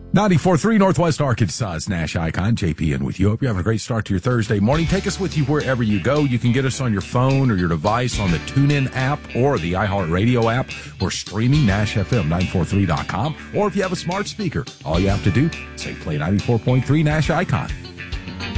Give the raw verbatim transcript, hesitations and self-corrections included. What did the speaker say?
ninety-four point three Northwest Arkansas's Nash Icon, J P in with you. Hope you're having a great start to your Thursday morning. Take us with you wherever you go. You can get us on your phone or your device on the TuneIn app or the iHeartRadio app or streaming Nash F M nine forty-three dot com. Or if you have a smart speaker, all you have to do is say play ninety-four point three Nash Icon.